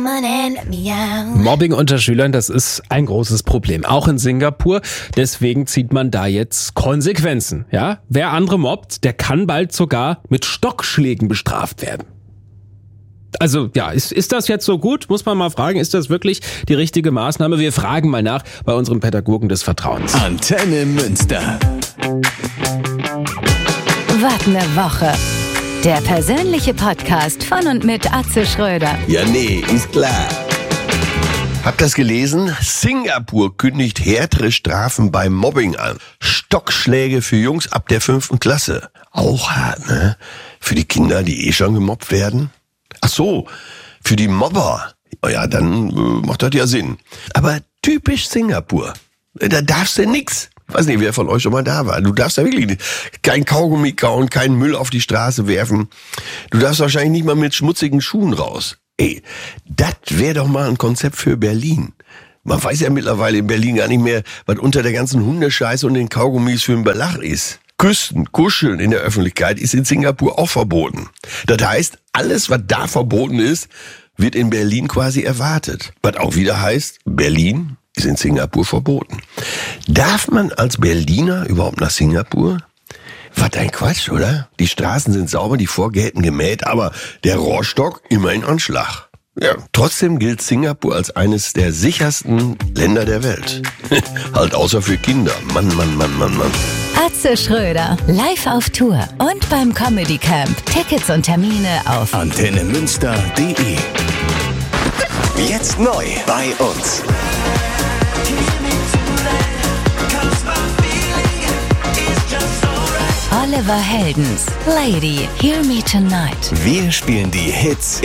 Mobbing unter Schülern, das ist ein großes Problem. Auch in Singapur. Deswegen zieht man da jetzt Konsequenzen. Ja? Wer andere mobbt, der kann bald sogar mit Stockschlägen bestraft werden. Also ja, ist das jetzt so gut? Muss man mal fragen, ist das wirklich die richtige Maßnahme? Wir fragen mal nach bei unserem Pädagogen des Vertrauens. Antenne Münster. Was ne Woche. Der persönliche Podcast von und mit Atze Schröder. Ja, nee, ist klar. Habt ihr das gelesen? Singapur kündigt härtere Strafen beim Mobbing an. Stockschläge für Jungs ab der 5. Klasse. Auch hart, ne? Für die Kinder, die schon gemobbt werden. Ach so, für die Mobber. Ja, dann macht das ja Sinn. Aber typisch Singapur. Da darfst du nix. Ich weiß nicht, wer von euch schon mal da war. Du darfst da wirklich kein Kaugummi kauen, keinen Müll auf die Straße werfen. Du darfst wahrscheinlich nicht mal mit schmutzigen Schuhen raus. Ey, das wäre doch mal ein Konzept für Berlin. Man weiß ja mittlerweile in Berlin gar nicht mehr, was unter der ganzen Hundescheiße und den Kaugummis für ein Belach ist. Küssen, kuscheln in der Öffentlichkeit ist in Singapur auch verboten. Das heißt, alles, was da verboten ist, wird in Berlin quasi erwartet. Was auch wieder heißt, Berlin ist in Singapur verboten. Darf man als Berliner überhaupt nach Singapur? Was ein Quatsch, oder? Die Straßen sind sauber, die Vorgärten gemäht, aber der Rohrstock immer in Anschlag. Ja, trotzdem gilt Singapur als eines der sichersten Länder der Welt. Halt außer für Kinder. Mann. Atze Schröder, live auf Tour und beim Comedy Camp. Tickets und Termine auf AntenneMünster.de. Jetzt neu bei uns. Oliver Heldens, Lady, Hear Me Tonight. Wir spielen die Hits